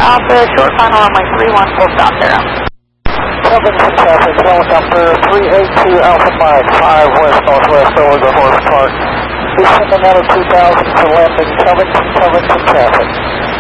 Alpha, short final runway 31, full stop there. Covington traffic, helicopter 382 Alpha Mike, 5 west northwest over the Horse Park. Descending out of 2000 for landing Covington traffic.